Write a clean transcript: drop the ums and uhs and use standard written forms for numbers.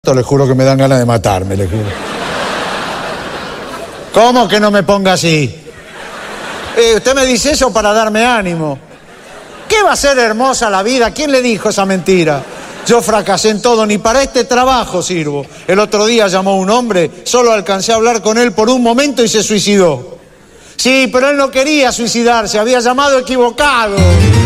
Le juro que me dan ganas de matarme, le juro. ¿Cómo que no me ponga así? Usted me dice eso para darme ánimo. ¿Qué va a ser hermosa la vida? ¿Quién le dijo esa mentira? Yo fracasé en todo, ni para este trabajo sirvo. El otro día llamó un hombre, solo alcancé a hablar con él por un momento y se suicidó. Sí, pero él no quería suicidarse, había llamado equivocado.